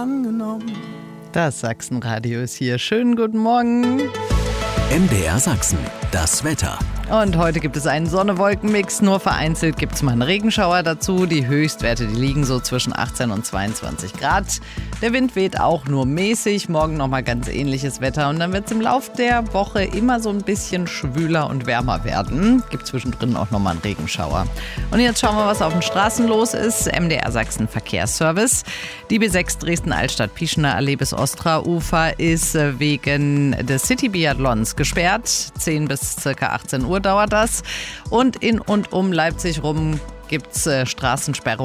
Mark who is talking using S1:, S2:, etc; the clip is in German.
S1: angenommen.
S2: Das Sachsenradio ist hier. Schönen guten Morgen.
S3: MDR Sachsen, das Wetter.
S2: Und heute gibt es einen Sonne-Wolken-Mix. Nur vereinzelt gibt es mal einen Regenschauer dazu. Die Höchstwerte, die liegen so zwischen 18 und 22 Grad. Der Wind weht auch nur mäßig. Morgen nochmal ganz ähnliches Wetter. Und dann wird es im Lauf der Woche immer so ein bisschen schwüler und wärmer werden. Gibt zwischendrin auch nochmal einen Regenschauer. Und jetzt schauen wir, was auf den Straßen los ist. MDR Sachsen Verkehrsservice. Die B6 Dresden-Altstadt-Pieschener Allee bis Ostra-Ufer ist wegen des City-Biathlons gesperrt. 10 bis ca. 18 Uhr dauert das. Und in und um Leipzig rum gibt es Straßensperrungen.